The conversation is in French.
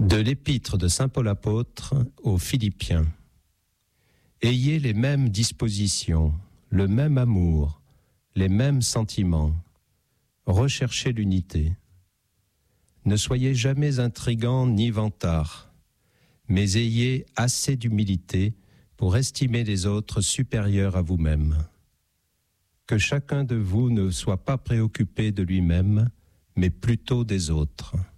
De l'épître de saint Paul apôtre aux Philippiens. Ayez les mêmes dispositions, le même amour, les mêmes sentiments. Recherchez l'unité. Ne soyez jamais intrigants ni vantards, mais ayez assez d'humilité pour estimer les autres supérieurs à vous-même. Que chacun de vous ne soit pas préoccupé de lui-même, mais plutôt des autres.